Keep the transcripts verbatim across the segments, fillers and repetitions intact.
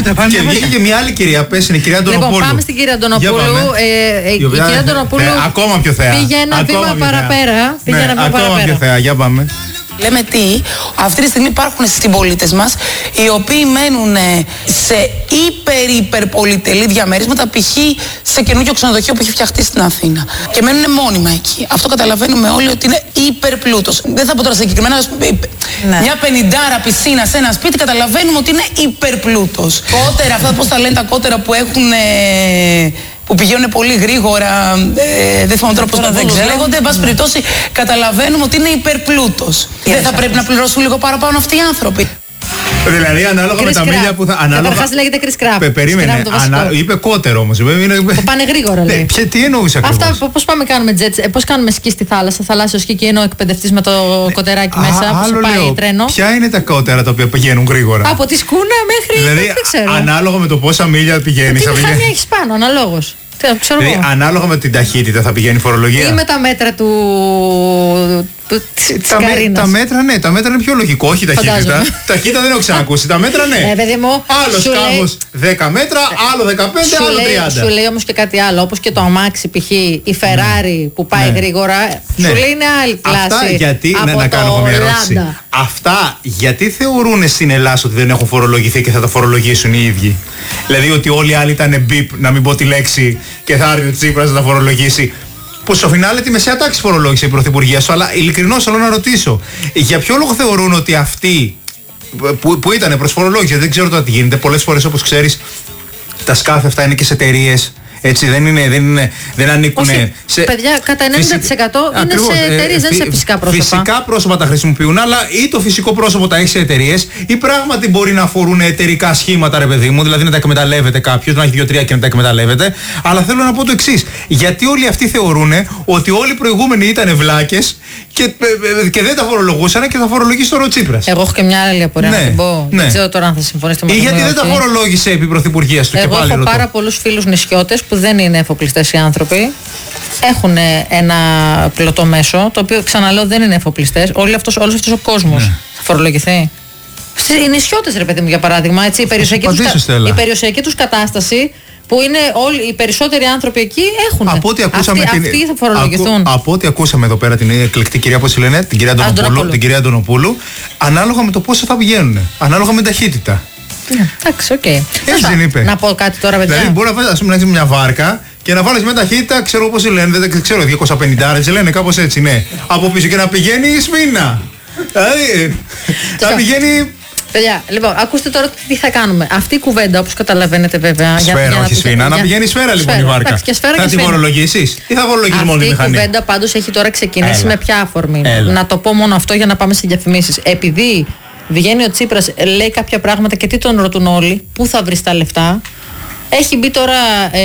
Κόντρα, πάμε. Και βγήκε και μια άλλη κυρία, πες, είναι η κυρία Αντωνοπούλου. Λοιπόν, πάμε στην κυρία Αντωνοπούλου. Ε, ε, η οποία, κυρία Αντωνοπούλου. Ε, ακόμα πιο θεά. Πήγε ένα ακόμα βήμα πιο παραπέρα. Θεά. Πήγε Ναι, ένα βήμα ακόμα παραπέρα. πιο θεά. Για πάμε. Λέμε τι, αυτή τη στιγμή υπάρχουν συμπολίτες μας οι οποίοι μένουν σε υπερ υπερπολιτελή διαμερίσματα, π.χ. σε καινούργιο ξενοδοχείο που έχει φτιαχτεί στην Αθήνα. Και μένουν μόνιμα εκεί. Αυτό καταλαβαίνουμε όλοι ότι είναι υπερπλούτος. Δεν θα πω τώρα συγκεκριμένα, ναι. Μια πενηντάρα πισίνα σε ένα σπίτι, καταλαβαίνουμε ότι είναι υπερπλούτος. Κότερα, αυτά πώς τα λένε τα κότερα που έχουν. Που πηγαίνουν πολύ γρήγορα, ε, δεν θυμάμαι τώρα πώς να λέγονται. Εν πάση περιπτώσει, καταλαβαίνουμε ότι είναι υπερπλούτος. Δεν θα πρέπει να πληρώσουν λίγο παραπάνω αυτοί οι άνθρωποι. Δηλαδή, ανάλογα με τα μίλια που θα. Ανάλογα... Καταρχάς λέγεται Chris Craft. Περίμενε. Ανα... Είπε κότερο όμως. Που πάνε γρήγορα, λέει. Ποια, τι εννοούσε ακριβώς? Αυτά πώς πάμε κάνουμε τζετ, πώς κάνουμε σκι στη θάλασσα, θαλάσσιο σκι και είναι ο εκπαιδευτής με το κοτεράκι μέσα που σου πάει τρένο. Ποια είναι τα κότερα τα οποία πηγαίνουν γρήγορα? Από τη σκούνα μέχρι. Δηλαδή, δεν ξέρω. Ανάλογα με το πόσα μίλια πηγαίνει. Τι μηχανή έχεις πάνω, αναλόγως. Δηλαδή, ανάλογα με την ταχύτητα θα πηγαίνει η φορολογία. Ή με τα μέτρα του. Τα, με, τα μέτρα, ναι, τα μέτρα είναι πιο λογικό, όχι ταχύτητα. Ταχύτητα δεν έχω ξανακούσει. Τα μέτρα, ναι. Ε, παιδί μου, άλλο κάπως δέκα μέτρα, άλλο δεκαπέντε, άλλο τριάντα. Σου λέει όμως και κάτι άλλο. Όπως και το αμάξι, π.χ. η Ferrari που πάει ναι. γρήγορα. Ναι. Σου λέει είναι άλλη κλάση. Αυτά γιατί. Από ναι, να κάνω μια ερώτηση. Λάντα. Αυτά γιατί θεωρούν στην Ελλάδα ότι δεν έχουν φορολογηθεί και θα τα φορολογήσουν οι ίδιοι? Δηλαδή ότι όλοι οι άλλοι ήταν μπιπ, να μην πω τη λέξη, και θα έρθει ο Τσίπρας να τα φορολογήσει. Που στο φινάλε τη μεσαία τάξη φορολόγησε η Πρωθυπουργία σου. Αλλά ειλικρινώς θέλω να ρωτήσω, για ποιο λόγο θεωρούν ότι αυτοί που, που ήταν προς φορολόγηση, δεν ξέρω τώρα τι γίνεται, πολλές φορές όπως ξέρεις τα σκάφη αυτά είναι και σε εταιρείες. Έτσι δεν είναι, δεν είναι, δεν ανήκουν σε... Παιδιά, κατά ενενήντα τοις εκατό είναι ακριβώς, σε εταιρείες, δεν είναι σε φυσικά πρόσωπα. Φυσικά πρόσωπα τα χρησιμοποιούν, αλλά ή το φυσικό πρόσωπο τα έχει σε εταιρείες, ή πράγματι μπορεί να αφορούν εταιρικά σχήματα, ρε παιδί μου, δηλαδή να τα εκμεταλλεύεται κάποιος, να έχει δύο-τρία και να τα εκμεταλλεύεται. Αλλά θέλω να πω το εξής. Γιατί όλοι αυτοί θεωρούν ότι όλοι οι προηγούμενοι ήταν βλάκες και, και δεν τα φορολογούσαν και θα φορολογήσει τώρα ο Τσίπρας. Εγώ έχω και μια άλλη απορία ναι, να την πω. Ναι. Δεν ξέρω τώρα αν θα συμφωνήσετε μαζί μου. Ή γιατί δεν όχι. τα φορολόγησε επί Πρωθυπουργίας του? Εγώ και πάλι έχω ρωτώ. πάρα πολλούς φίλους νησιώτες που δεν είναι εφοπλιστές οι άνθρωποι. Έχουν ένα πλωτό μέσο, το οποίο ξαναλέω δεν είναι εφοπλιστές. Όλος αυτός, όλος αυτός ο κόσμος ναι. θα φορολογηθεί. Οι νησιώτες, ρε παιδί μου, για παράδειγμα, έτσι, η, περιουσιακή τους, η περιουσιακή τους κατάσταση, που είναι όλοι οι περισσότεροι άνθρωποι εκεί έχουν. Από ό,τι ακούσαμε αυτοί, την... αυτοί θα φορολογηθούν. Ακού... Από ό,τι ακούσαμε εδώ πέρα την εκλεκτή κυρία, πώς λένε, την κυρία Αντωνοπούλου, την κυρία Αντωνοπούλου, ανάλογα με το πόσο θα πηγαίνουν, ανάλογα με ταχύτητα. Ναι, εντάξει, οκ. Okay. Έτσι δεν είπε? Να πω κάτι τώρα, παιδιά. Δηλαδή, μπορεί να βάλει να έχεις μια βάρκα και να βάλεις με ταχύτητα, ξέρω πώς λένε, δεν ξέρω, διακόσια πενήντα, έτσι λένε, κάπως έτσι, ναι. Από πίσω και να πηγαίνει η σφίνα. Δηλαδή, να πηγαίνει. Παιδιά, λοιπόν, ακούστε τώρα τι θα κάνουμε. Αυτή η κουβέντα, όπως καταλαβαίνετε βέβαια. Σφαίρα, για, όχι σφίνα. Να πηγαίνει σφαίρα λοιπόν η βάρκα. Εντάξει, και σφαίρα θα και τη φορολογήσεις ή θα φορολογήσεις μόνο τη μηχανή? Αυτή η κουβέντα πάντως έχει τώρα ξεκινήσει. Έλα. Με ποια αφορμή? Έλα. Να το πω μόνο αυτό για να πάμε στις διαφημίσεις. Επειδή βγαίνει ο Τσίπρας, λέει κάποια πράγματα και τι τον ρωτούν όλοι, πού θα βρει τα λεφτά. Έχει μπει τώρα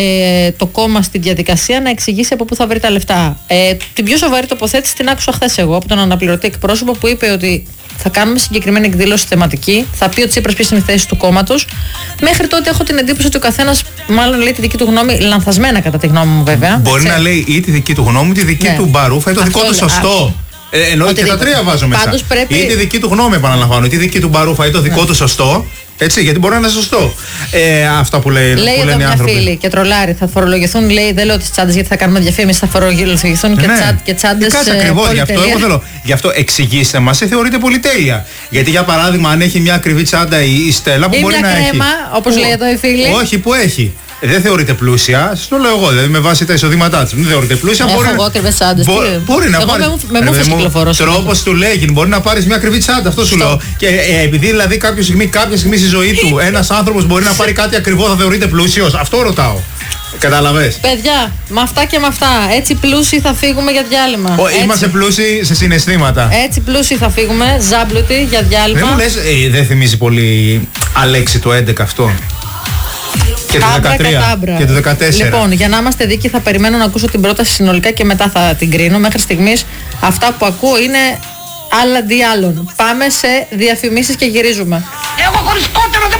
ε, το κόμμα στη διαδικασία να εξηγήσει από πού θα βρει τα λεφτά. Ε, την πιο σοβαρή τοποθέτηση την άκουσα χθες εγώ από τον αναπληρωτή εκπρόσωπο που είπε ότι θα κάνουμε συγκεκριμένη εκδήλωση θεματική, θα πει ο Τσίπρας ποιες είναι οι θέσεις του κόμματος. Μέχρι τότε έχω την εντύπωση ότι ο καθένας μάλλον λέει τη δική του γνώμη, λανθασμένα κατά τη γνώμη μου βέβαια. Μπορεί έτσι να λέει ή τη δική του γνώμη, τη δική ναι. του μπαρούφα ή το αυτό, δικό του σωστό. Ε, εννοώ και τα τρία βάζω μέσα. Πρέπει... Ή τη δική του γνώμη, επαναλαμβάνω, ή τη δική του μπαρούφα ή το δικό ναι. του σωστό. Έτσι, γιατί μπορεί να είναι σωστό. Ε, αυτά που, λέει, λέει που λένε οι μια άνθρωποι. Φίλη και τρολάρι, θα φορολογηθούν, λέει, δεν λέω τις τσάντες γιατί θα κάνουμε διαφήμιση, θα φορολογηθούν ναι, και, τσάν, και τσάντες. Κάτσε ακριβώς, γι' αυτό εγώ θέλω. Γι' αυτό εξηγήστε μας, ε, θεωρείται πολυτέλεια. Γιατί για παράδειγμα, αν έχει μια ακριβή τσάντα η, η Στέλλα που ή μπορεί μια να κρέμα, έχει. όπως λέει εδώ η φίλη. Όχι, που έχει. Δεν θεωρείται πλούσια, σας το λέω εγώ, δηλαδή με βάση τα εισοδήματά της. Δεν θεωρείται πλούσια. Έχω μπορεί εγώ ακριβές τσάντες. Μπο, μπορεί να πάρει. Με μούφες κυκλοφορώ. Τρόπος του λέγει, μπορεί να πάρεις μια ακριβή τσάντα, αυτό σου λέω. Και ε, επειδή δηλαδή κάποια στιγμή, κάποια στιγμή στη ζωή του ένας άνθρωπος μπορεί να πάρει κάτι ακριβό, θα θεωρείται πλούσιος. Αυτό ρωτάω. Κατάλαβες? Παιδιά, με αυτά και με αυτά. Έτσι πλούσιοι θα φύγουμε για διάλειμμα. Ο, είμαστε πλούσιοι σε συναισθήματα. Έτσι πλούσιοι θα φύγουμε, ζάμπλουτοι για διάλειμμα. Δεν μου λες, ε, δεν θυμίζει πολύ Αλέξη το έντεκα αυτό? Και το δεκατρία και το δεκατέσσερα. Λοιπόν, για να είμαστε δίκαιοι θα περιμένω να ακούσω την πρόταση συνολικά και μετά θα την κρίνω. Μέχρι στιγμής αυτά που ακούω είναι άλλα αντί άλλων. Πάμε σε διαφημίσεις και γυρίζουμε. Εγώ χωρίς κότερο